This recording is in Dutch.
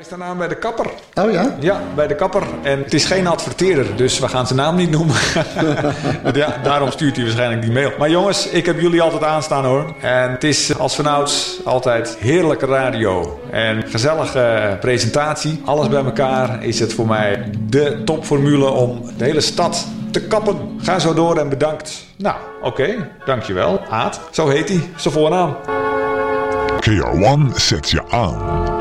Hij staat aan bij de kapper. Oh ja? Ja, bij de kapper. En het is geen adverteerder, dus we gaan zijn naam niet noemen. Ja, daarom stuurt hij waarschijnlijk die mail. Maar jongens, ik heb jullie altijd aanstaan hoor. En het is als vanouds altijd heerlijke radio. En gezellige presentatie. Alles bij elkaar is het voor mij de topformule om de hele stad te kappen. Ga zo door en bedankt. Nou, oké, dankjewel. Aad, zo heet hij, zijn voornaam. KR1 zet je aan.